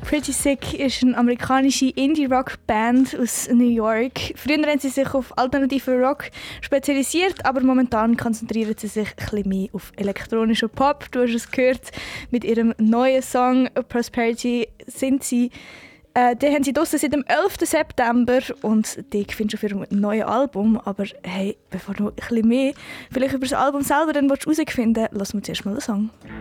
Pretty Sick ist eine amerikanische Indie-Rock-Band aus New York. Früher haben sie sich auf alternativen Rock spezialisiert, aber momentan konzentrieren sie sich ein bisschen mehr auf elektronischen Pop. Du hast es gehört, mit ihrem neuen Song «Prosperity» sind sie. Den haben sie draussen seit dem 11. September und den findest du auf ihrem neuen Album. Aber hey, bevor du ein bisschen mehr vielleicht über das Album selber herausfinden willst, lassen wir zuerst mal den Song.